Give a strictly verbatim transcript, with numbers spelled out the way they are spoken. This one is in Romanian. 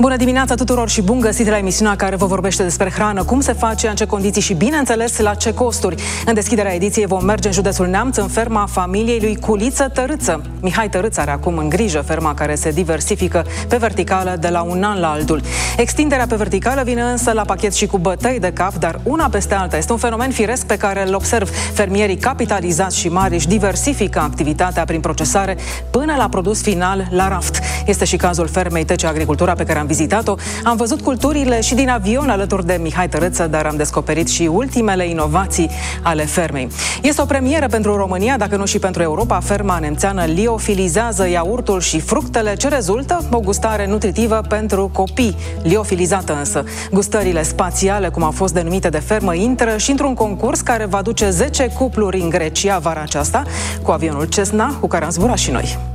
Bună dimineața tuturor și bun găsit la emisiunea care vă vorbește despre hrană, cum se face, în ce condiții și, bineînțeles, la ce costuri. În deschiderea ediției vom merge în județul Neamț, în ferma familiei lui Culiță Tărâță. Mihai Tărâță are acum în grijă ferma care se diversifică pe verticală de la un an la altul. Extinderea pe verticală vine însă la pachet și cu bătăi de cap, dar una peste alta. Este un fenomen firesc pe care îl observ. Fermierii capitalizați și mari își diversifică activitatea prin procesare până la produs final, la raft. Este și cazul fermei T C Agricultura pe care am vizitat-o. Am văzut culturile și din avion alături de Mihai Tărâță, dar am descoperit și ultimele inovații ale fermei. Este o premieră pentru România, dacă nu și pentru Europa. Ferma nemțeană liofilizează iaurtul și fructele, ce rezultă o gustare nutritivă pentru copii. Liofilizată însă. Gustările spațiale, cum au fost denumite de fermă, intră și într-un concurs care va duce zece cupluri în Grecia vara aceasta, cu avionul Cessna, cu care am zburat și noi.